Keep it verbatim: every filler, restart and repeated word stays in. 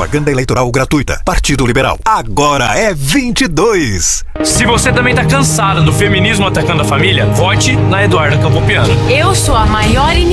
Propaganda eleitoral gratuita. Partido Liberal. Agora é vinte e dois. Se você também tá cansada do feminismo atacando a família, vote na Eduarda Campopiano. Eu sou a maior